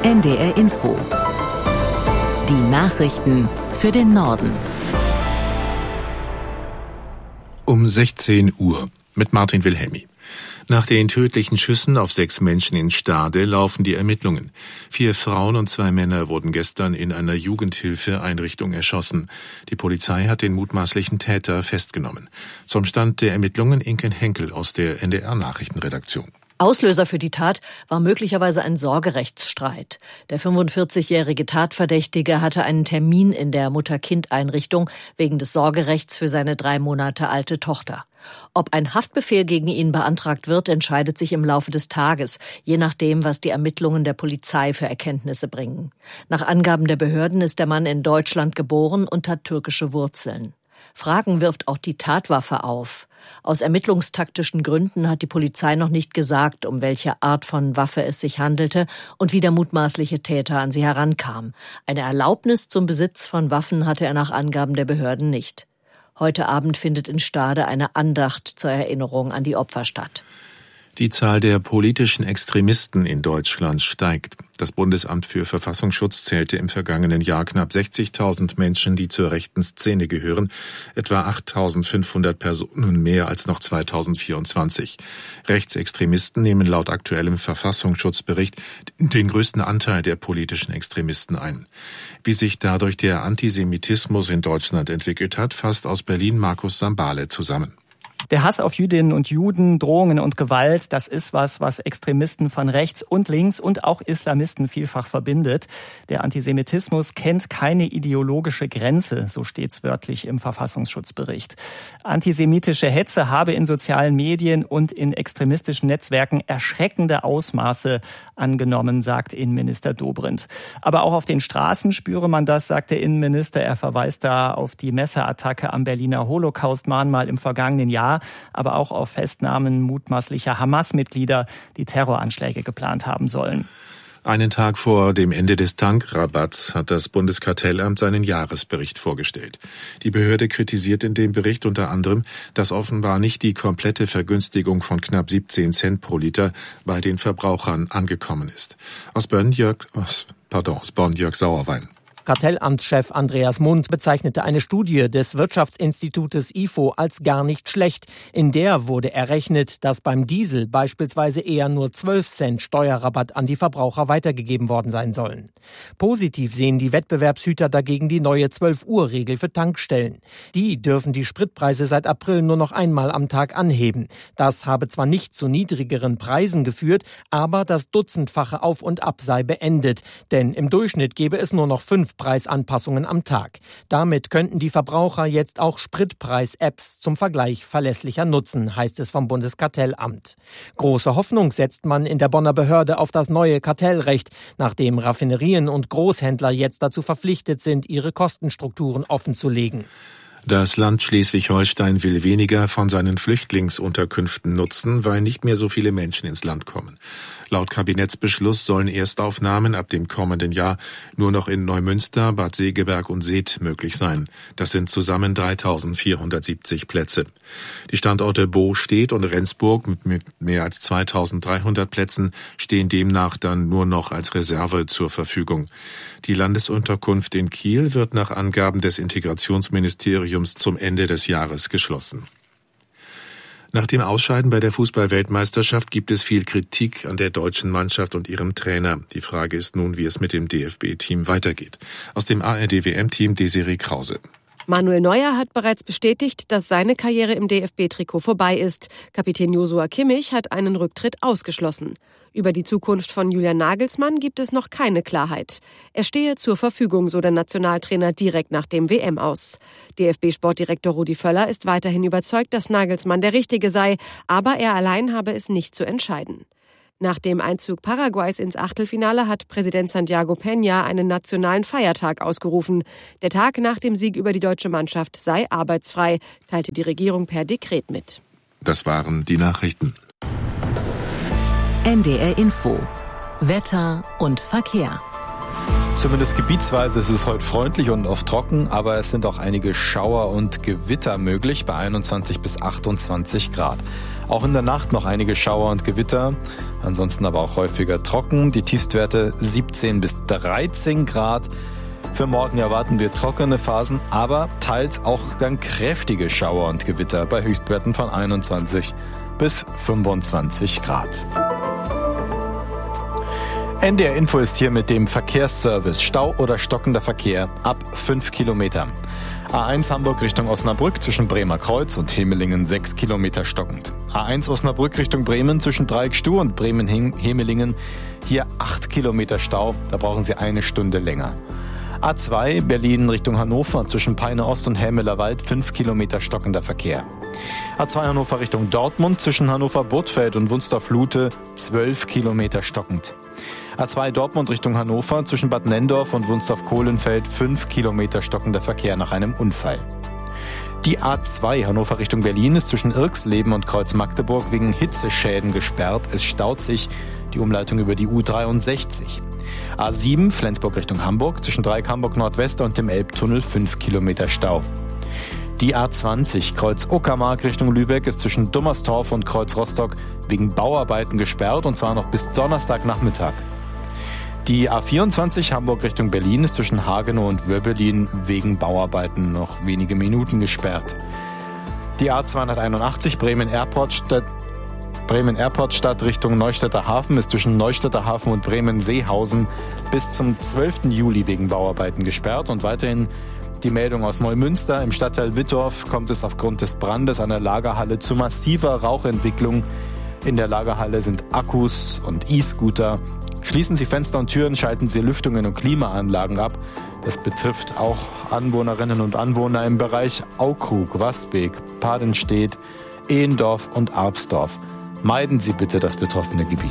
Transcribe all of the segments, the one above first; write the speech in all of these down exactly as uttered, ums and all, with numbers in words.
N D R Info. Die Nachrichten für den Norden. Um sechzehn Uhr mit Martin Wilhelmi. Nach den tödlichen Schüssen auf sechs Menschen in Stade laufen die Ermittlungen. Vier Frauen und zwei Männer wurden gestern in einer Jugendhilfeeinrichtung erschossen. Die Polizei hat den mutmaßlichen Täter festgenommen. Zum Stand der Ermittlungen Inken Henkel aus der N D R-Nachrichtenredaktion. Auslöser für die Tat war möglicherweise ein Sorgerechtsstreit. Der fünfundvierzigjährige Tatverdächtige hatte einen Termin in der Mutter-Kind-Einrichtung wegen des Sorgerechts für seine drei Monate alte Tochter. Ob ein Haftbefehl gegen ihn beantragt wird, entscheidet sich im Laufe des Tages, je nachdem, was die Ermittlungen der Polizei für Erkenntnisse bringen. Nach Angaben der Behörden ist der Mann in Deutschland geboren und hat türkische Wurzeln. Fragen wirft auch die Tatwaffe auf. Aus ermittlungstaktischen Gründen hat die Polizei noch nicht gesagt, um welche Art von Waffe es sich handelte und wie der mutmaßliche Täter an sie herankam. Eine Erlaubnis zum Besitz von Waffen hatte er nach Angaben der Behörden nicht. Heute Abend findet in Stade eine Andacht zur Erinnerung an die Opfer statt. Die Zahl der politischen Extremisten in Deutschland steigt. Das Bundesamt für Verfassungsschutz zählte im vergangenen Jahr knapp sechzigtausend Menschen, die zur rechten Szene gehören, etwa achttausendfünfhundert Personen mehr als noch zweitausendvierundzwanzig. Rechtsextremisten nehmen laut aktuellem Verfassungsschutzbericht den größten Anteil der politischen Extremisten ein. Wie sich dadurch der Antisemitismus in Deutschland entwickelt hat, fasst aus Berlin Markus Sambale zusammen. Der Hass auf Jüdinnen und Juden, Drohungen und Gewalt, das ist was, was Extremisten von rechts und links und auch Islamisten vielfach verbindet. Der Antisemitismus kennt keine ideologische Grenze, so steht's wörtlich im Verfassungsschutzbericht. Antisemitische Hetze habe in sozialen Medien und in extremistischen Netzwerken erschreckende Ausmaße angenommen, sagt Innenminister Dobrindt. Aber auch auf den Straßen spüre man das, sagt der Innenminister. Er verweist da auf die Messerattacke am Berliner Holocaust-Mahnmal im vergangenen Jahr, aber auch auf Festnahmen mutmaßlicher Hamas-Mitglieder, die Terroranschläge geplant haben sollen. Einen Tag vor dem Ende des Tankrabatts hat das Bundeskartellamt seinen Jahresbericht vorgestellt. Die Behörde kritisiert in dem Bericht unter anderem, dass offenbar nicht die komplette Vergünstigung von knapp siebzehn Cent pro Liter bei den Verbrauchern angekommen ist. Aus Bonn Jörg, aus, pardon, aus Bonn Jörg Sauerwein. Kartellamtschef Andreas Mund bezeichnete eine Studie des Wirtschaftsinstitutes I F O als gar nicht schlecht. In der wurde errechnet, dass beim Diesel beispielsweise eher nur zwölf Cent Steuerrabatt an die Verbraucher weitergegeben worden sein sollen. Positiv sehen die Wettbewerbshüter dagegen die neue zwölf-Uhr-Regel für Tankstellen. Die dürfen die Spritpreise seit April nur noch einmal am Tag anheben. Das habe zwar nicht zu niedrigeren Preisen geführt, aber das dutzendfache Auf und Ab sei beendet. Denn im Durchschnitt gebe es nur noch fünf Preisanpassungen am Tag. Damit könnten die Verbraucher jetzt auch Spritpreis-Apps zum Vergleich verlässlicher nutzen, heißt es vom Bundeskartellamt. Große Hoffnung setzt man in der Bonner Behörde auf das neue Kartellrecht, nachdem Raffinerien und Großhändler jetzt dazu verpflichtet sind, ihre Kostenstrukturen offenzulegen. Das Land Schleswig-Holstein will weniger von seinen Flüchtlingsunterkünften nutzen, weil nicht mehr so viele Menschen ins Land kommen. Laut Kabinettsbeschluss sollen Erstaufnahmen ab dem kommenden Jahr nur noch in Neumünster, Bad Segeberg und Seth möglich sein. Das sind zusammen dreitausendvierhundertsiebzig Plätze. Die Standorte Bostedt und Rendsburg mit mehr als zweitausenddreihundert Plätzen stehen demnach dann nur noch als Reserve zur Verfügung. Die Landesunterkunft in Kiel wird nach Angaben des Integrationsministeriums zum Ende des Jahres geschlossen. Nach dem Ausscheiden bei der Fußball-Weltmeisterschaft gibt es viel Kritik an der deutschen Mannschaft und ihrem Trainer. Die Frage ist nun, wie es mit dem D F B-Team weitergeht. Aus dem A R D W M-Team Desiree Krause. Manuel Neuer hat bereits bestätigt, dass seine Karriere im D F B-Trikot vorbei ist. Kapitän Joshua Kimmich hat einen Rücktritt ausgeschlossen. Über die Zukunft von Julian Nagelsmann gibt es noch keine Klarheit. Er stehe zur Verfügung, so der Nationaltrainer direkt nach dem W M aus. D F B-Sportdirektor Rudi Völler ist weiterhin überzeugt, dass Nagelsmann der Richtige sei, aber er allein habe es nicht zu entscheiden. Nach dem Einzug Paraguays ins Achtelfinale hat Präsident Santiago Peña einen nationalen Feiertag ausgerufen. Der Tag nach dem Sieg über die deutsche Mannschaft sei arbeitsfrei, teilte die Regierung per Dekret mit. Das waren die Nachrichten. N D R Info. Wetter und Verkehr. Zumindest gebietsweise ist es heute freundlich und oft trocken, aber es sind auch einige Schauer und Gewitter möglich bei einundzwanzig bis achtundzwanzig Grad. Auch in der Nacht noch einige Schauer und Gewitter, ansonsten aber auch häufiger trocken. Die Tiefstwerte siebzehn bis dreizehn Grad. Für morgen erwarten wir trockene Phasen, aber teils auch dann kräftige Schauer und Gewitter bei Höchstwerten von einundzwanzig bis fünfundzwanzig Grad. N D R Info ist hier mit dem Verkehrsservice. Stau oder stockender Verkehr ab fünf Kilometer. A eins Hamburg Richtung Osnabrück zwischen Bremer Kreuz und Hemelingen sechs Kilometer stockend. A eins Osnabrück Richtung Bremen zwischen Dreieckstuhl und Bremen-Hemelingen hier acht Kilometer Stau. Da brauchen Sie eine Stunde länger. A zwei Berlin Richtung Hannover zwischen Peine Ost und Hämelerwald fünf Kilometer stockender Verkehr. A zwei Hannover Richtung Dortmund zwischen Hannover-Burtfeld und Wunstorf-Lute zwölf Kilometer stockend. A zwei Dortmund Richtung Hannover zwischen Bad Nenndorf und Wunstorf-Kohlenfeld fünf Kilometer stockender Verkehr nach einem Unfall. Die A zwei Hannover Richtung Berlin ist zwischen Irxleben und Kreuz Magdeburg wegen Hitzeschäden gesperrt. Es staut sich die Umleitung über die U dreiundsechzig. A sieben Flensburg Richtung Hamburg zwischen Dreieck Hamburg Nordwest und dem Elbtunnel fünf Kilometer Stau. Die A zwanzig Kreuz Uckermark Richtung Lübeck ist zwischen Dummerstorf und Kreuz Rostock wegen Bauarbeiten gesperrt und zwar noch bis Donnerstagnachmittag. Die A vierundzwanzig Hamburg Richtung Berlin ist zwischen Hagenow und Wöbbelin wegen Bauarbeiten noch wenige Minuten gesperrt. Die A zweihunderteinundachtzig Bremen Airport Stadt Bremen Airport Stadt Richtung Neustädter Hafen ist zwischen Neustädter Hafen und Bremen-Seehausen bis zum zwölften Juli wegen Bauarbeiten gesperrt. Und weiterhin die Meldung aus Neumünster. Im Stadtteil Wittorf kommt es aufgrund des Brandes an der Lagerhalle zu massiver Rauchentwicklung. In der Lagerhalle sind Akkus und E-Scooter. Schließen Sie Fenster und Türen, schalten Sie Lüftungen und Klimaanlagen ab. Das betrifft auch Anwohnerinnen und Anwohner im Bereich Aukrug, Wasbeek, Padenstedt, Ehendorf und Arpsdorf. Meiden Sie bitte das betroffene Gebiet.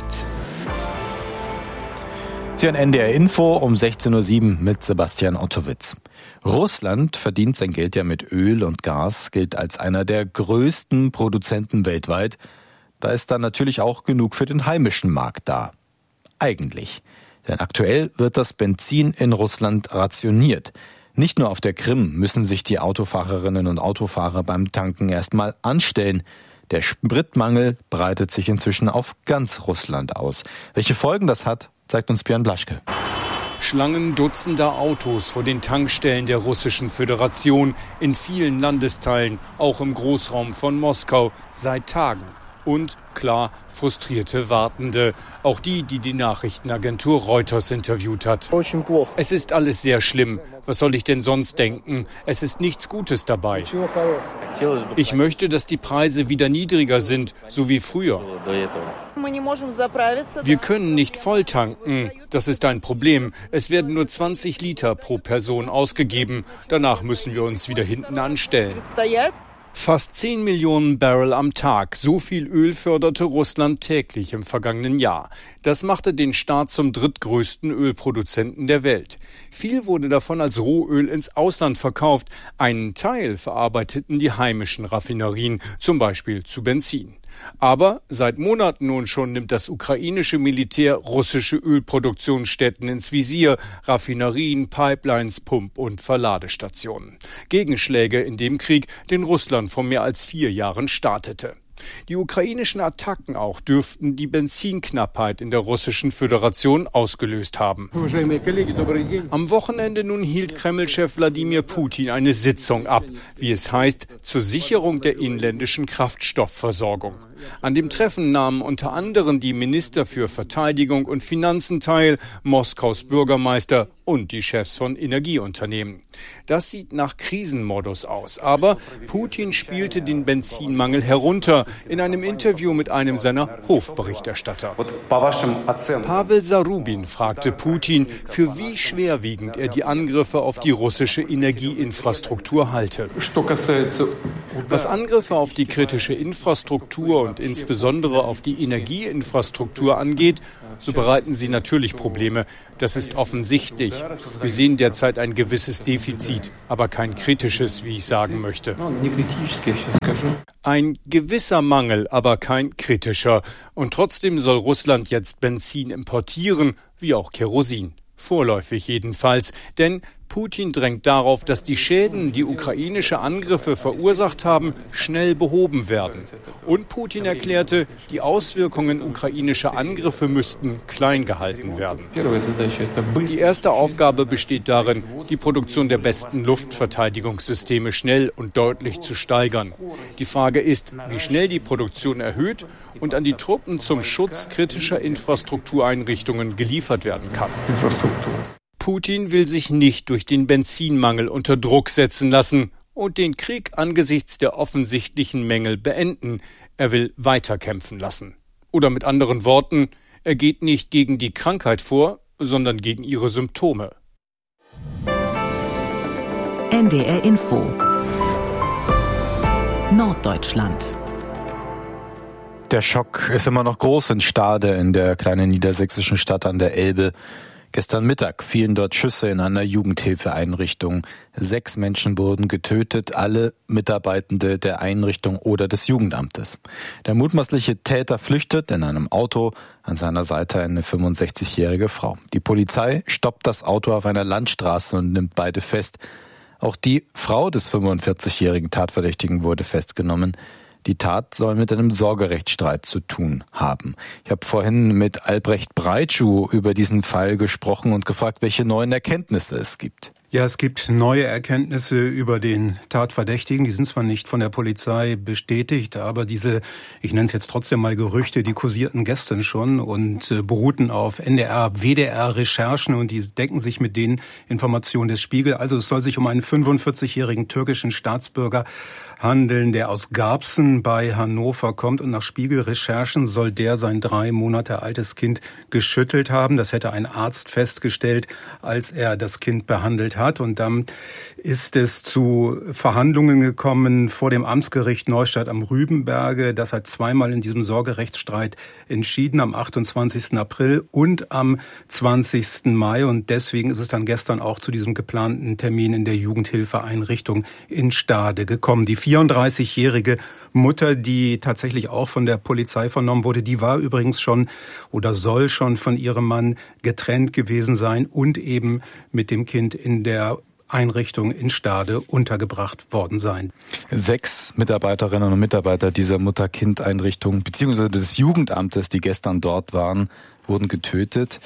Sie hören N D R Info um sechzehn Uhr sieben mit Sebastian Ottowitz. Russland verdient sein Geld ja mit Öl und Gas, gilt als einer der größten Produzenten weltweit. Da ist dann natürlich auch genug für den heimischen Markt da. Eigentlich. Denn aktuell wird das Benzin in Russland rationiert. Nicht nur auf der Krim müssen sich die Autofahrerinnen und Autofahrer beim Tanken erstmal anstellen. Der Spritmangel breitet sich inzwischen auf ganz Russland aus. Welche Folgen das hat, zeigt uns Björn Blaschke. Schlangen dutzender Autos vor den Tankstellen der Russischen Föderation in vielen Landesteilen, auch im Großraum von Moskau, seit Tagen. Und, klar, frustrierte Wartende. Auch die, die die Nachrichtenagentur Reuters interviewt hat. Es ist alles sehr schlimm. Was soll ich denn sonst denken? Es ist nichts Gutes dabei. Ich möchte, dass die Preise wieder niedriger sind, so wie früher. Wir können nicht voll tanken. Das ist ein Problem. Es werden nur zwanzig Liter pro Person ausgegeben. Danach müssen wir uns wieder hinten anstellen. Fast zehn Millionen Barrel am Tag. So viel Öl förderte Russland täglich im vergangenen Jahr. Das machte den Staat zum drittgrößten Ölproduzenten der Welt. Viel wurde davon als Rohöl ins Ausland verkauft. Einen Teil verarbeiteten die heimischen Raffinerien, zum Beispiel zu Benzin. Aber seit Monaten nun schon nimmt das ukrainische Militär russische Ölproduktionsstätten ins Visier, Raffinerien, Pipelines, Pump- und Verladestationen. Gegenschläge in dem Krieg, den Russland vor mehr als vier Jahren startete. Die ukrainischen Attacken auch dürften die Benzinknappheit in der Russischen Föderation ausgelöst haben. Am Wochenende nun hielt Kreml-Chef Wladimir Putin eine Sitzung ab, wie es heißt, zur Sicherung der inländischen Kraftstoffversorgung. An dem Treffen nahmen unter anderem die Minister für Verteidigung und Finanzen teil, Moskaus Bürgermeister und die Chefs von Energieunternehmen. Das sieht nach Krisenmodus aus, aber Putin spielte den Benzinmangel herunter in einem Interview mit einem seiner Hofberichterstatter. Pavel Zarubin fragte Putin, für wie schwerwiegend er die Angriffe auf die russische Energieinfrastruktur halte. Was Angriffe auf die kritische Infrastruktur und insbesondere auf die Energieinfrastruktur angeht, so bereiten sie natürlich Probleme. Das ist offensichtlich. Wir sehen derzeit ein gewisses Defizit, aber kein kritisches, wie ich sagen möchte. Ein gewisser Mangel, aber kein kritischer. Und trotzdem soll Russland jetzt Benzin importieren, wie auch Kerosin. Vorläufig jedenfalls, denn Putin drängt darauf, dass die Schäden, die ukrainische Angriffe verursacht haben, schnell behoben werden. Und Putin erklärte, die Auswirkungen ukrainischer Angriffe müssten klein gehalten werden. Die erste Aufgabe besteht darin, die Produktion der besten Luftverteidigungssysteme schnell und deutlich zu steigern. Die Frage ist, wie schnell die Produktion erhöht und an die Truppen zum Schutz kritischer Infrastruktureinrichtungen geliefert werden kann. Putin will sich nicht durch den Benzinmangel unter Druck setzen lassen und den Krieg angesichts der offensichtlichen Mängel beenden. Er will weiterkämpfen lassen. Oder mit anderen Worten, er geht nicht gegen die Krankheit vor, sondern gegen ihre Symptome. N D R Info Norddeutschland. Der Schock ist immer noch groß in Stade, in der kleinen niedersächsischen Stadt an der Elbe. Gestern Mittag fielen dort Schüsse in einer Jugendhilfeeinrichtung. Sechs Menschen wurden getötet, alle Mitarbeitende der Einrichtung oder des Jugendamtes. Der mutmaßliche Täter flüchtet in einem Auto, an seiner Seite eine fünfundsechzigjährige Frau. Die Polizei stoppt das Auto auf einer Landstraße und nimmt beide fest. Auch die Frau des fünfundvierzigjährigen Tatverdächtigen wurde festgenommen. Die Tat soll mit einem Sorgerechtsstreit zu tun haben. Ich habe vorhin mit Albrecht Breitschuh über diesen Fall gesprochen und gefragt, welche neuen Erkenntnisse es gibt. Ja, es gibt neue Erkenntnisse über den Tatverdächtigen. Die sind zwar nicht von der Polizei bestätigt, aber diese, ich nenne es jetzt trotzdem mal Gerüchte, die kursierten gestern schon und äh, beruhten auf N D R, W D R-Recherchen und die decken sich mit den Informationen des Spiegel. Also es soll sich um einen fünfundvierzigjährigen türkischen Staatsbürger handeln, der aus Garbsen bei Hannover kommt und nach Spiegelrecherchen soll der sein drei Monate altes Kind geschüttelt haben. Das hätte ein Arzt festgestellt, als er das Kind behandelt hat. Und dann ist es zu Verhandlungen gekommen vor dem Amtsgericht Neustadt am Rübenberge. Das hat zweimal in diesem Sorgerechtsstreit entschieden, am achtundzwanzigsten April und am zwanzigsten Mai. Und deswegen ist es dann gestern auch zu diesem geplanten Termin in der Jugendhilfeeinrichtung in Stade gekommen. Die vierunddreißigjährige Mutter, die tatsächlich auch von der Polizei vernommen wurde, die war übrigens schon oder soll schon von ihrem Mann getrennt gewesen sein und eben mit dem Kind in der Einrichtung in Stade untergebracht worden sein. Sechs Mitarbeiterinnen und Mitarbeiter dieser Mutter-Kind-Einrichtung beziehungsweise des Jugendamtes, die gestern dort waren, wurden getötet.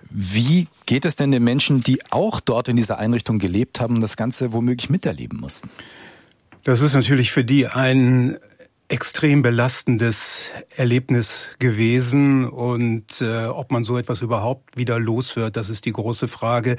Wie geht es denn den Menschen, die auch dort in dieser Einrichtung gelebt haben und das Ganze womöglich miterleben mussten? Das ist natürlich für die ein extrem belastendes Erlebnis gewesen und äh, ob man so etwas überhaupt wieder los wird, das ist die große Frage.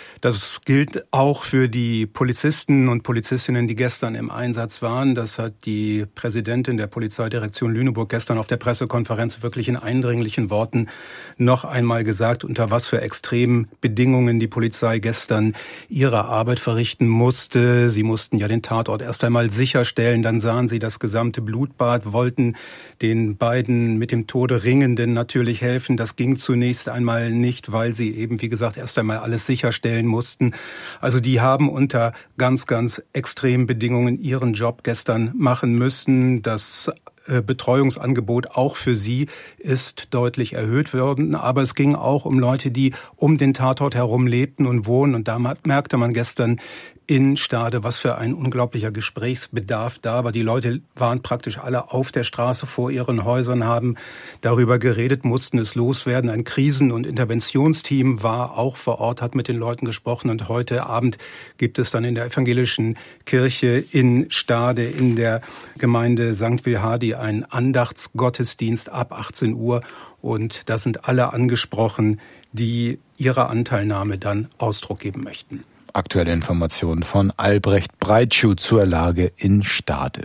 Das gilt auch für die Polizisten und Polizistinnen, die gestern im Einsatz waren. Das hat die Präsidentin der Polizeidirektion Lüneburg gestern auf der Pressekonferenz wirklich in eindringlichen Worten noch einmal gesagt, unter was für extremen Bedingungen die Polizei gestern ihre Arbeit verrichten musste. Sie mussten ja den Tatort erst einmal sicherstellen, dann sahen sie das gesamte Blutbad, wollten den beiden mit dem Tode Ringenden natürlich helfen. Das ging zunächst einmal nicht, weil sie eben, wie gesagt, erst einmal alles sicherstellen mussten. Also die haben unter ganz, ganz extremen Bedingungen ihren Job gestern machen müssen. Das Betreuungsangebot auch für sie ist deutlich erhöht worden. Aber es ging auch um Leute, die um den Tatort herum lebten und wohnen. Und da merkte man gestern in Stade, was für ein unglaublicher Gesprächsbedarf da war. Die Leute waren praktisch alle auf der Straße vor ihren Häusern, haben darüber geredet, mussten es loswerden. Ein Krisen- und Interventionsteam war auch vor Ort, hat mit den Leuten gesprochen. Und heute Abend gibt es dann in der evangelischen Kirche in Stade in der Gemeinde Sankt Wilhardi einen Andachtsgottesdienst ab achtzehn Uhr. Und da sind alle angesprochen, die ihrer Anteilnahme dann Ausdruck geben möchten. Aktuelle Informationen von Albrecht Breitschuh zur Lage in Stade.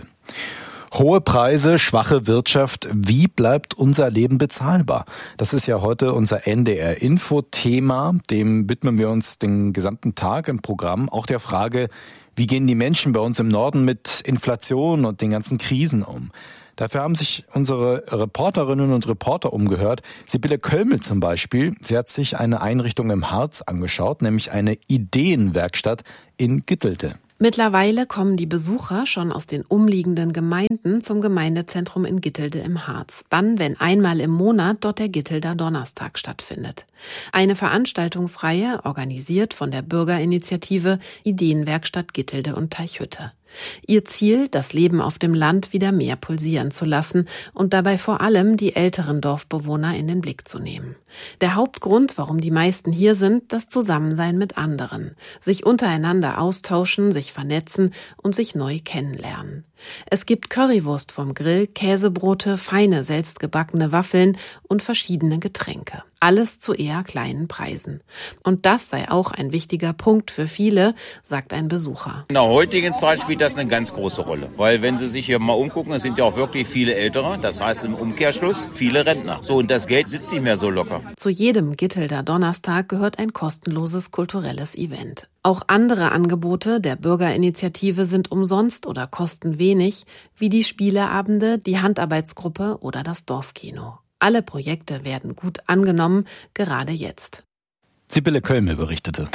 Hohe Preise, schwache Wirtschaft, wie bleibt unser Leben bezahlbar? Das ist ja heute unser N D R-Info-Thema. Dem widmen wir uns den gesamten Tag im Programm. Auch der Frage, wie gehen die Menschen bei uns im Norden mit Inflation und den ganzen Krisen um? Dafür haben sich unsere Reporterinnen und Reporter umgehört. Sibylle Kölmel zum Beispiel, sie hat sich eine Einrichtung im Harz angeschaut, nämlich eine Ideenwerkstatt in Gittelte. Mittlerweile kommen die Besucher schon aus den umliegenden Gemeinden zum Gemeindezentrum in Gittelde im Harz. Dann, wenn einmal im Monat dort der Gittelder Donnerstag stattfindet. Eine Veranstaltungsreihe, organisiert von der Bürgerinitiative Ideenwerkstatt Gittelde und Teichhütte. Ihr Ziel, das Leben auf dem Land wieder mehr pulsieren zu lassen und dabei vor allem die älteren Dorfbewohner in den Blick zu nehmen. Der Hauptgrund, warum die meisten hier sind, das Zusammensein mit anderen. Sich untereinander austauschen, sich vernetzen und sich neu kennenlernen. Es gibt Currywurst vom Grill, Käsebrote, feine selbstgebackene Waffeln und verschiedene Getränke. Alles zu eher kleinen Preisen. Und das sei auch ein wichtiger Punkt für viele, sagt ein Besucher. In der heutigen Zeit spielt das eine ganz große Rolle. Weil wenn Sie sich hier mal umgucken, es sind ja auch wirklich viele Ältere. Das heißt im Umkehrschluss viele Rentner. So, und das Geld sitzt nicht mehr so locker. Zu jedem Gittelder Donnerstag gehört ein kostenloses kulturelles Event. Auch andere Angebote der Bürgerinitiative sind umsonst oder kosten wenig, wie die Spieleabende, die Handarbeitsgruppe oder das Dorfkino. Alle Projekte werden gut angenommen, gerade jetzt. Sibylle Kölme berichtete.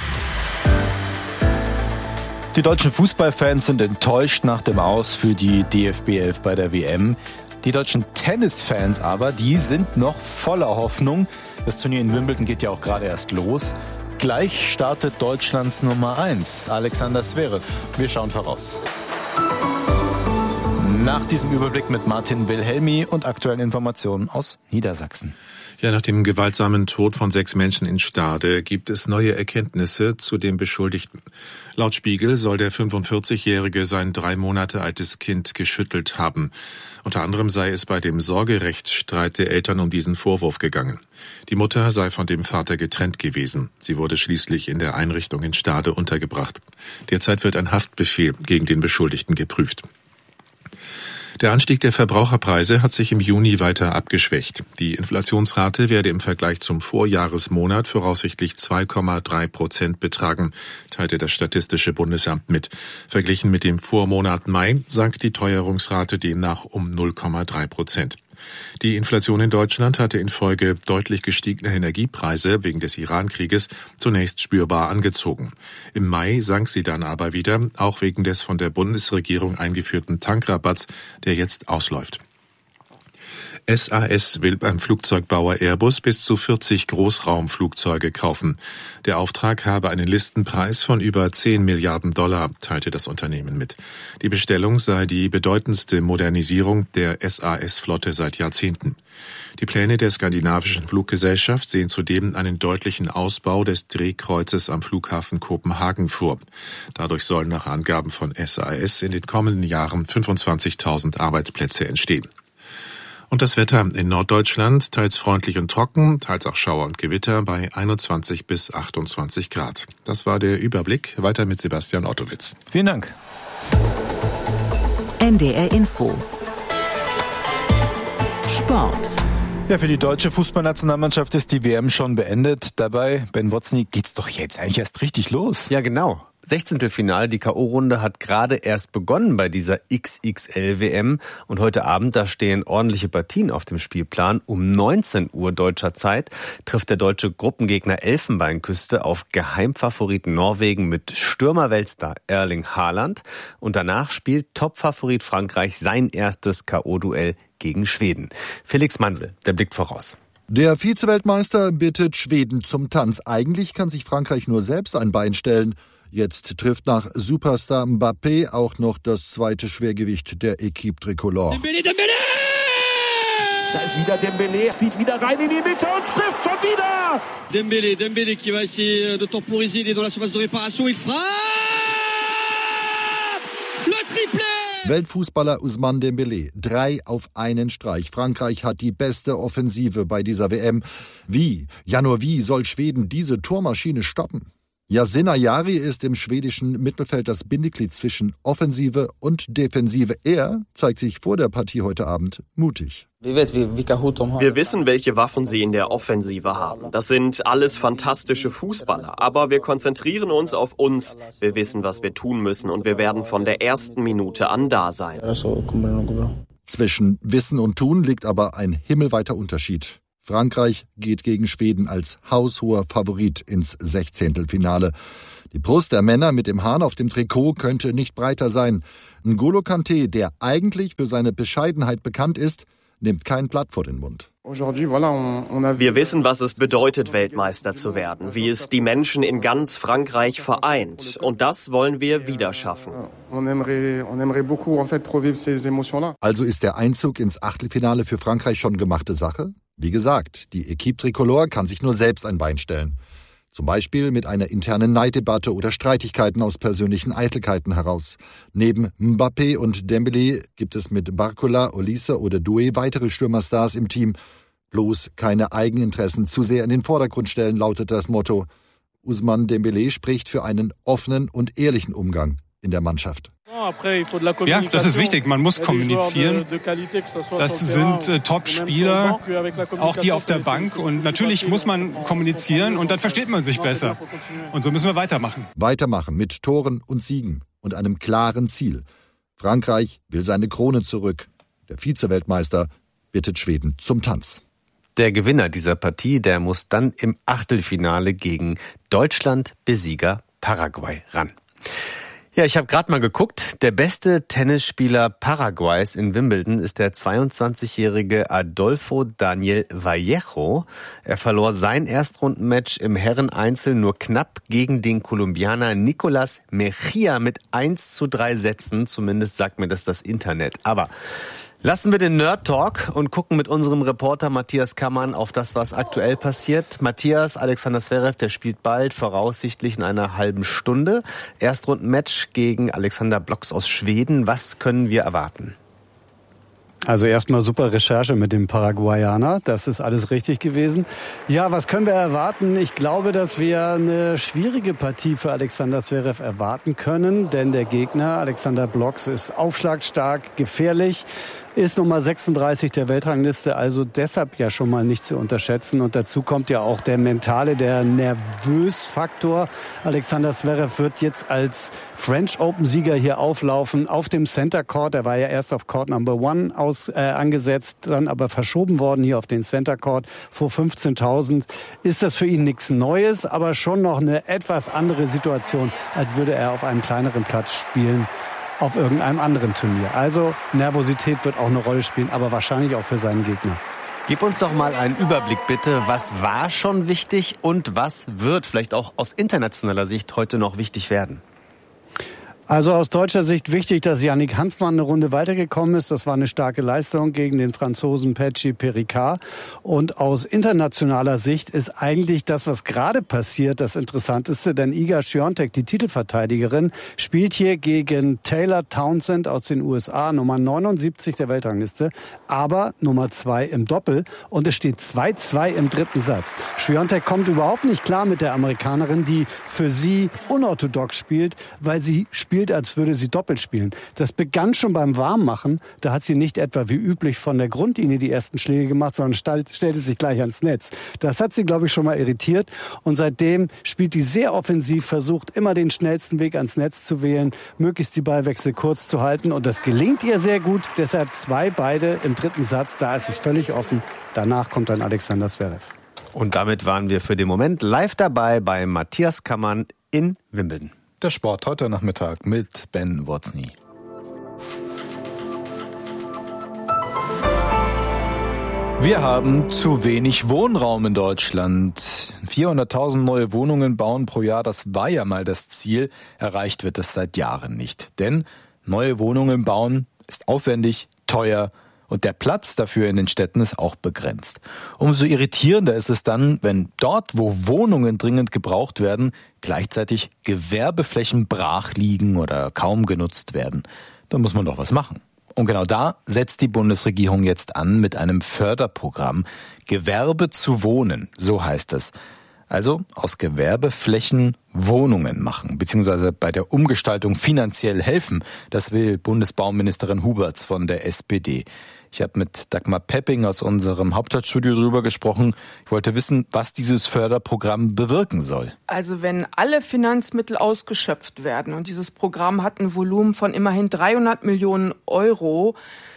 Die deutschen Fußballfans sind enttäuscht nach dem Aus für die D F B elf bei der W M. Die deutschen Tennisfans aber, die sind noch voller Hoffnung. Das Turnier in Wimbledon geht ja auch gerade erst los. Gleich startet Deutschlands Nummer eins, Alexander Zverev. Wir schauen voraus. Nach diesem Überblick mit Martin Wilhelmi und aktuellen Informationen aus Niedersachsen. Ja, nach dem gewaltsamen Tod von sechs Menschen in Stade gibt es neue Erkenntnisse zu dem Beschuldigten. Laut Spiegel soll der fünfundvierzigjährige sein drei Monate altes Kind geschüttelt haben. Unter anderem sei es bei dem Sorgerechtsstreit der Eltern um diesen Vorwurf gegangen. Die Mutter sei von dem Vater getrennt gewesen. Sie wurde schließlich in der Einrichtung in Stade untergebracht. Derzeit wird ein Haftbefehl gegen den Beschuldigten geprüft. Der Anstieg der Verbraucherpreise hat sich im Juni weiter abgeschwächt. Die Inflationsrate werde im Vergleich zum Vorjahresmonat voraussichtlich zwei Komma drei Prozent betragen, teilte das Statistische Bundesamt mit. Verglichen mit dem Vormonat Mai sank die Teuerungsrate demnach um null Komma drei Prozent. Die Inflation in Deutschland hatte infolge deutlich gestiegener Energiepreise wegen des Iran-Krieges zunächst spürbar angezogen. Im Mai sank sie dann aber wieder, auch wegen des von der Bundesregierung eingeführten Tankrabatts, der jetzt ausläuft. S A S will beim Flugzeugbauer Airbus bis zu vierzig Großraumflugzeuge kaufen. Der Auftrag habe einen Listenpreis von über zehn Milliarden Dollar, teilte das Unternehmen mit. Die Bestellung sei die bedeutendste Modernisierung der S A S-Flotte seit Jahrzehnten. Die Pläne der skandinavischen Fluggesellschaft sehen zudem einen deutlichen Ausbau des Drehkreuzes am Flughafen Kopenhagen vor. Dadurch sollen nach Angaben von S A S in den kommenden Jahren fünfundzwanzigtausend Arbeitsplätze entstehen. Und das Wetter in Norddeutschland, teils freundlich und trocken, teils auch Schauer und Gewitter bei einundzwanzig bis achtundzwanzig Grad. Das war der Überblick. Weiter mit Sebastian Ottowitz. Vielen Dank. N D R Info. Sport. Ja, für die deutsche Fußballnationalmannschaft ist die W M schon beendet. Dabei, Ben Wozniak, geht's doch jetzt eigentlich erst richtig los. Ja, genau. Sechzehntelfinale, die K O-Runde hat gerade erst begonnen bei dieser X X L-W M. Und heute Abend, da stehen ordentliche Partien auf dem Spielplan. Um neunzehn Uhr deutscher Zeit trifft der deutsche Gruppengegner Elfenbeinküste auf Geheimfavoriten Norwegen mit Stürmerweltstar Erling Haaland. Und danach spielt Topfavorit Frankreich sein erstes K O-Duell gegen Schweden. Felix Mansel, der blickt voraus. Der Vize-Weltmeister bittet Schweden zum Tanz. Eigentlich kann sich Frankreich nur selbst ein Bein stellen. Jetzt trifft nach Superstar Mbappé auch noch das zweite Schwergewicht der Équipe Tricolore. Dembélé, Dembélé! Da ist wieder Dembélé, zieht wieder rein in die Mitte und trifft schon wieder! Dembélé, Dembélé qui va essayer de temporiser, il est dans la surface de réparation, il frappe! Le triplé! Weltfußballer Ousmane Dembélé, drei auf einen Streich. Frankreich hat die beste Offensive bei dieser W M. Wie, ja nur wie soll Schweden diese Tormaschine stoppen? Yasin Ayari ist im schwedischen Mittelfeld das Bindeglied zwischen Offensive und Defensive. Er zeigt sich vor der Partie heute Abend mutig. Wir wissen, welche Waffen sie in der Offensive haben. Das sind alles fantastische Fußballer. Aber wir konzentrieren uns auf uns. Wir wissen, was wir tun müssen und wir werden von der ersten Minute an da sein. Zwischen Wissen und Tun liegt aber ein himmelweiter Unterschied. Frankreich geht gegen Schweden als haushoher Favorit ins Sechzehntelfinale. Die Brust der Männer mit dem Hahn auf dem Trikot könnte nicht breiter sein. N'Golo Kanté, der eigentlich für seine Bescheidenheit bekannt ist, nimmt kein Blatt vor den Mund. Wir wissen, was es bedeutet, Weltmeister zu werden, wie es die Menschen in ganz Frankreich vereint. Und das wollen wir wieder schaffen. Also ist der Einzug ins Achtelfinale für Frankreich schon gemachte Sache? Wie gesagt, die Équipe Tricolore kann sich nur selbst ein Bein stellen. Zum Beispiel mit einer internen Neiddebatte oder Streitigkeiten aus persönlichen Eitelkeiten heraus. Neben Mbappé und Dembélé gibt es mit Barcola, Olise oder Doué weitere Stürmerstars im Team. Bloß keine Eigeninteressen zu sehr in den Vordergrund stellen, lautet das Motto. Ousmane Dembélé spricht für einen offenen und ehrlichen Umgang in der Mannschaft. Ja, das ist wichtig. Man muss kommunizieren. Das sind äh, Top-Spieler, auch die auf der Bank. Und natürlich muss man kommunizieren und dann versteht man sich besser. Und so müssen wir weitermachen. Weitermachen mit Toren und Siegen und einem klaren Ziel. Frankreich will seine Krone zurück. Der Vize-Weltmeister bittet Schweden zum Tanz. Der Gewinner dieser Partie, der muss dann im Achtelfinale gegen Deutschland-Besieger Paraguay ran. Ja, ich habe gerade mal geguckt. Der beste Tennisspieler Paraguays in Wimbledon ist der zweiundzwanzigjährige Adolfo Daniel Vallejo. Er verlor sein Erstrundenmatch im Herreneinzel nur knapp gegen den Kolumbianer Nicolás Mejía mit eins zu drei Sätzen. Zumindest sagt mir das das Internet. Aber lassen wir den Nerd-Talk und gucken mit unserem Reporter Matthias Kammann auf das, was aktuell passiert. Matthias, Alexander Zverev, der spielt bald, voraussichtlich in einer halben Stunde. Erstrundenmatch gegen Alexander Blocks aus Schweden. Was können wir erwarten? Also erstmal super Recherche mit dem Paraguayaner, das ist alles richtig gewesen. Ja, was können wir erwarten? Ich glaube, dass wir eine schwierige Partie für Alexander Zverev erwarten können, denn der Gegner, Alexander Blocks, ist aufschlagstark, gefährlich, ist Nummer sechsunddreißig der Weltrangliste, also deshalb ja schon mal nicht zu unterschätzen. Und dazu kommt ja auch der mentale, der Nervös-Faktor. Alexander Zverev wird jetzt als French Open-Sieger hier auflaufen auf dem Center Court. Er war ja erst auf Court Number One aus, äh, angesetzt, dann aber verschoben worden hier auf den Center Court vor fünfzehntausend. Ist das für ihn nichts Neues, aber schon noch eine etwas andere Situation, als würde er auf einem kleineren Platz spielen auf irgendeinem anderen Turnier. Also Nervosität wird auch eine Rolle spielen, aber wahrscheinlich auch für seinen Gegner. Gib uns doch mal einen Überblick bitte. Was war schon wichtig und was wird vielleicht auch aus internationaler Sicht heute noch wichtig werden? Also aus deutscher Sicht wichtig, dass Yannick Hanfmann eine Runde weitergekommen ist. Das war eine starke Leistung gegen den Franzosen Petchi Pericard. Und aus internationaler Sicht ist eigentlich das, was gerade passiert, das Interessanteste. Denn Iga Świątek, die Titelverteidigerin, spielt hier gegen Taylor Townsend aus den U S A, Nummer neunundsiebzig der Weltrangliste, aber Nummer zwei im Doppel. Und es steht zwei zwei im dritten Satz. Świątek kommt überhaupt nicht klar mit der Amerikanerin, die für sie unorthodox spielt, weil sie spielt, als würde sie doppelt spielen. Das begann schon beim Warmmachen. Da hat sie nicht etwa wie üblich von der Grundlinie die ersten Schläge gemacht, sondern stellte sich gleich ans Netz. Das hat sie, glaube ich, schon mal irritiert. Und seitdem spielt die sehr offensiv, versucht immer den schnellsten Weg ans Netz zu wählen, möglichst die Ballwechsel kurz zu halten. Und das gelingt ihr sehr gut. Deshalb zwei beide im dritten Satz. Da ist es völlig offen. Danach kommt dann Alexander Zverev. Und damit waren wir für den Moment live dabei bei Matthias Kammann in Wimbledon. Der Sport heute Nachmittag mit Ben Worzny. Wir haben zu wenig Wohnraum in Deutschland. vierhunderttausend neue Wohnungen bauen pro Jahr, das war ja mal das Ziel. Erreicht wird es seit Jahren nicht. Denn neue Wohnungen bauen ist aufwendig, teuer und der Platz dafür in den Städten ist auch begrenzt. Umso irritierender ist es dann, wenn dort, wo Wohnungen dringend gebraucht werden, gleichzeitig Gewerbeflächen brach liegen oder kaum genutzt werden. Da muss man doch was machen. Und genau da setzt die Bundesregierung jetzt an mit einem Förderprogramm. Gewerbe zu wohnen, so heißt es. Also aus Gewerbeflächen Wohnungen machen, beziehungsweise bei der Umgestaltung finanziell helfen. Das will Bundesbauministerin Huberts von der S P D. Ich habe mit Dagmar Pepping aus unserem Hauptstadtstudio drüber gesprochen. Ich wollte wissen, was dieses Förderprogramm bewirken soll. Also wenn alle Finanzmittel ausgeschöpft werden und dieses Programm hat ein Volumen von immerhin dreihundert Millionen Euro,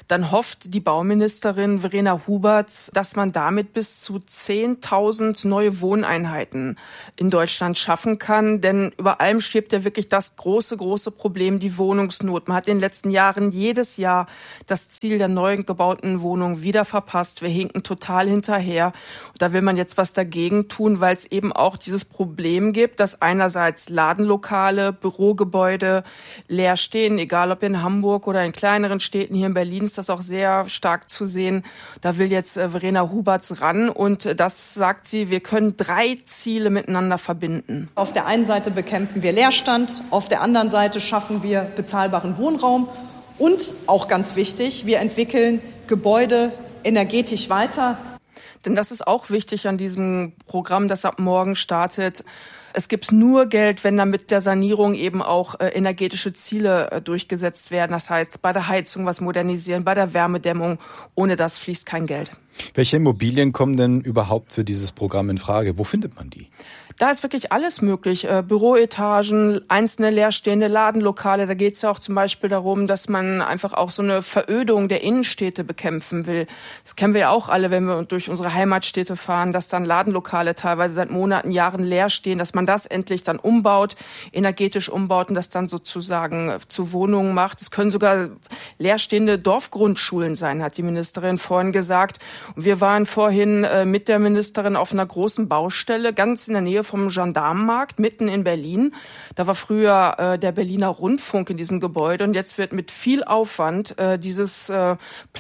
dann hofft die Bauministerin Verena Huberts, dass man damit bis zu zehntausend neue Wohneinheiten in Deutschland schaffen kann. Denn über allem schwebt ja wirklich das große, große Problem, die Wohnungsnot. Man hat in den letzten Jahren jedes Jahr das Ziel der neu gebauten Wohnungen wieder verpasst. Wir hinken total hinterher. Und da will man jetzt was dagegen tun, weil es eben auch dieses Problem gibt, dass einerseits Ladenlokale, Bürogebäude leer stehen, egal ob in Hamburg oder in kleineren Städten. Hier in Berlin ist das auch sehr stark zu sehen. Da will jetzt Verena Huberts ran und das sagt sie, wir können drei Ziele miteinander verbinden. Auf der einen Seite bekämpfen wir Leerstand, auf der anderen Seite schaffen wir bezahlbaren Wohnraum und auch ganz wichtig, wir entwickeln Gebäude energetisch weiter. Denn das ist auch wichtig an diesem Programm, das ab morgen startet. Es gibt nur Geld, wenn dann mit der Sanierung eben auch äh, energetische Ziele äh, durchgesetzt werden. Das heißt, bei der Heizung was modernisieren, bei der Wärmedämmung. Ohne das fließt kein Geld. Welche Immobilien kommen denn überhaupt für dieses Programm in Frage? Wo findet man die? Da ist wirklich alles möglich. Äh, Büroetagen, einzelne leerstehende Ladenlokale. Da geht es ja auch zum Beispiel darum, dass man einfach auch so eine Verödung der Innenstädte bekämpfen will. Das kennen wir ja auch alle, wenn wir durch unsere Heimatstädte fahren, dass dann Ladenlokale teilweise seit Monaten, Jahren leer stehen, dass man das endlich dann umbaut, energetisch umbaut und das dann sozusagen zu Wohnungen macht. Es können sogar leerstehende Dorfgrundschulen sein, hat die Ministerin vorhin gesagt. Und wir waren vorhin äh, mit der Ministerin auf einer großen Baustelle, ganz in der Nähe vom Gendarmenmarkt, mitten in Berlin. Da war früher äh, der Berliner Rundfunk in diesem Gebäude und jetzt wird mit viel Aufwand äh, dieses äh,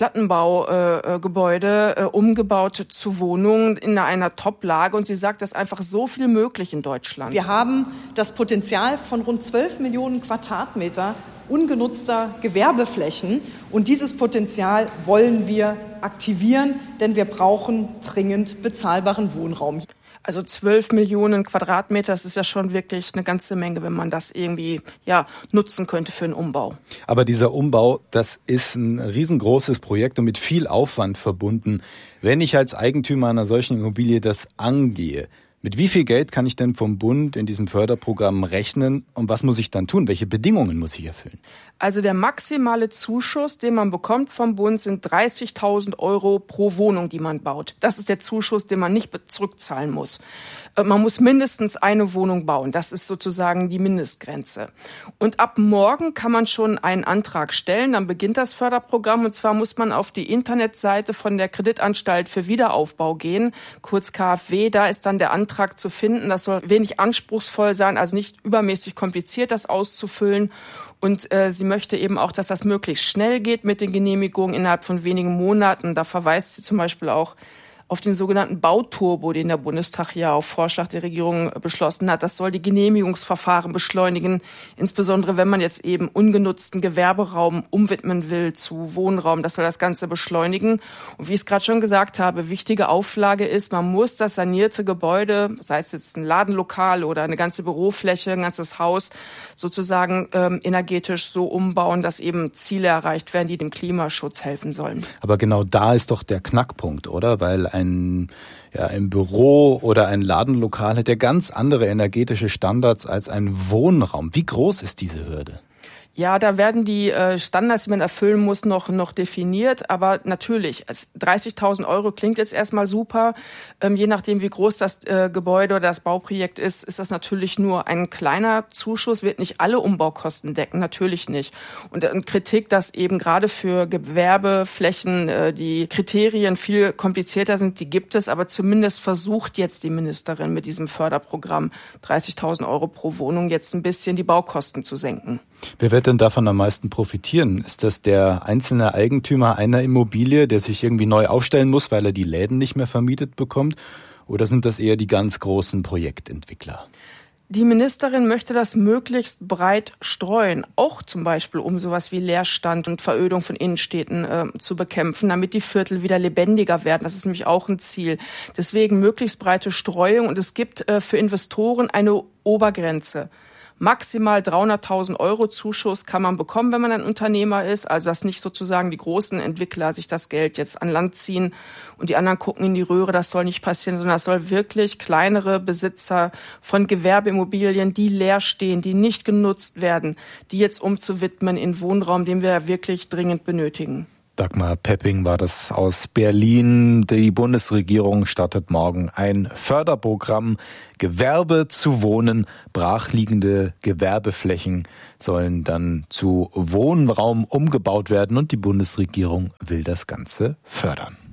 Plattenbaugebäude äh, äh, umgebaut zu Wohnungen in einer Top-Lage und sie sagt, es ist einfach so viel möglich in Deutschland. Wir haben das Potenzial von rund zwölf Millionen Quadratmeter ungenutzter Gewerbeflächen und dieses Potenzial wollen wir aktivieren, denn wir brauchen dringend bezahlbaren Wohnraum. Also zwölf Millionen Quadratmeter, das ist ja schon wirklich eine ganze Menge, wenn man das irgendwie ja nutzen könnte für einen Umbau. Aber dieser Umbau, das ist ein riesengroßes Projekt und mit viel Aufwand verbunden. Wenn ich als Eigentümer einer solchen Immobilie das angehe, mit wie viel Geld kann ich denn vom Bund in diesem Förderprogramm rechnen und was muss ich dann tun? Welche Bedingungen muss ich erfüllen? Also der maximale Zuschuss, den man bekommt vom Bund, sind dreißigtausend Euro pro Wohnung, die man baut. Das ist der Zuschuss, den man nicht zurückzahlen muss. Man muss mindestens eine Wohnung bauen. Das ist sozusagen die Mindestgrenze. Und ab morgen kann man schon einen Antrag stellen. Dann beginnt das Förderprogramm. Und zwar muss man auf die Internetseite von der Kreditanstalt für Wiederaufbau gehen, kurz K f W. Da ist dann der Antrag zu finden. Das soll wenig anspruchsvoll sein, also nicht übermäßig kompliziert, das auszufüllen. Und äh, sie möchte eben auch, dass das möglichst schnell geht mit den Genehmigungen innerhalb von wenigen Monaten. Da verweist sie zum Beispiel auch auf den sogenannten Bauturbo, den der Bundestag ja auf Vorschlag der Regierung beschlossen hat. Das soll die Genehmigungsverfahren beschleunigen, insbesondere wenn man jetzt eben ungenutzten Gewerberaum umwidmen will zu Wohnraum. Das soll das Ganze beschleunigen. Und wie ich es gerade schon gesagt habe, wichtige Auflage ist, man muss das sanierte Gebäude, sei es jetzt ein Ladenlokal oder eine ganze Bürofläche, ein ganzes Haus, sozusagen ähm, energetisch so umbauen, dass eben Ziele erreicht werden, die dem Klimaschutz helfen sollen. Aber genau da ist doch der Knackpunkt, oder? Weil ein, ja, ein Büro oder ein Ladenlokal hat ja ganz andere energetische Standards als ein Wohnraum. Wie groß ist diese Hürde? Ja, da werden die äh, Standards, die man erfüllen muss, noch noch definiert. Aber natürlich, dreißigtausend Euro klingt jetzt erstmal super. Ähm, je nachdem, wie groß das äh, Gebäude oder das Bauprojekt ist, ist das natürlich nur ein kleiner Zuschuss, wird nicht alle Umbaukosten decken, natürlich nicht. Und äh, Kritik, dass eben gerade für Gewerbeflächen äh, die Kriterien viel komplizierter sind, die gibt es. Aber zumindest versucht jetzt die Ministerin mit diesem Förderprogramm dreißigtausend Euro pro Wohnung jetzt ein bisschen die Baukosten zu senken. Wer wird denn davon am meisten profitieren? Ist das der einzelne Eigentümer einer Immobilie, der sich irgendwie neu aufstellen muss, weil er die Läden nicht mehr vermietet bekommt? Oder sind das eher die ganz großen Projektentwickler? Die Ministerin möchte das möglichst breit streuen, auch zum Beispiel um sowas wie Leerstand und Verödung von Innenstädten äh, zu bekämpfen, damit die Viertel wieder lebendiger werden. Das ist nämlich auch ein Ziel. Deswegen möglichst breite Streuung und es gibt äh, für Investoren eine Obergrenze. Maximal dreihunderttausend Euro Zuschuss kann man bekommen, wenn man ein Unternehmer ist. Also dass nicht sozusagen die großen Entwickler sich das Geld jetzt an Land ziehen und die anderen gucken in die Röhre. Das soll nicht passieren, sondern das soll wirklich kleinere Besitzer von Gewerbeimmobilien, die leer stehen, die nicht genutzt werden, die jetzt umzuwidmen in Wohnraum, den wir wirklich dringend benötigen. Dagmar Pepping war das aus Berlin. Die Bundesregierung startet morgen ein Förderprogramm. Gewerbe zu wohnen. Brachliegende Gewerbeflächen sollen dann zu Wohnraum umgebaut werden und die Bundesregierung will das Ganze fördern.